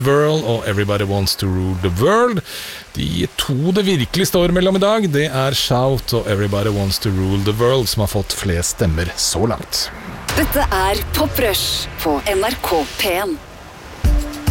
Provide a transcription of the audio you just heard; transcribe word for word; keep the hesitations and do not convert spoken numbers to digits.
World og Everybody Wants to Rule the World. De to det virkelig står mellom i dag, det er Shout og Everybody Wants to Rule the World som har fått flest stemmer så langt. Dette er Pop Rush på N R K P en.